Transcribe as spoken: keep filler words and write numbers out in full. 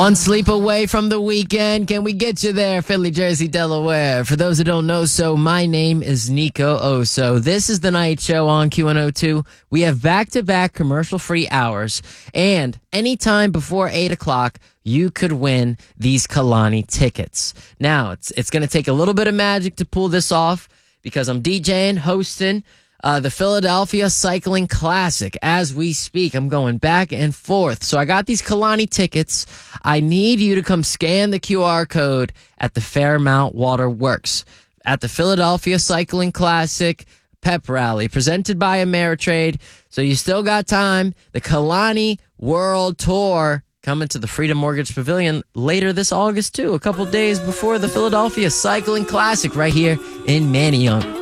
One sleep away from the weekend. Can we get you there, Philly, Jersey, Delaware? For those who don't know, so my name is Nico Oso. This is the night show on Q one oh two. We have back-to-back commercial-free hours, and anytime before eight o'clock, you could win these Kalani tickets. Now, it's it's going to take a little bit of magic to pull this off because I'm DJing, hosting, Uh, the Philadelphia Cycling Classic. As we speak, I'm going back and forth. So I got these Kalani tickets. I need you to come scan the Q R code at the Fairmount Waterworks at the Philadelphia Cycling Classic Pep Rally presented by Ameritrade. So you still got time. The Kalani World Tour coming to the Freedom Mortgage Pavilion later this August too, a couple days before the Philadelphia Cycling Classic right here in Manayunk.